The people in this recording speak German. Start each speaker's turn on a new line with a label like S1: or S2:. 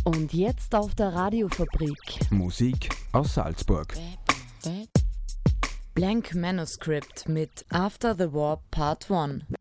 S1: Und jetzt auf der Radiofabrik.
S2: Musik aus Salzburg.
S1: Blank Manuscript mit After the War Part 1.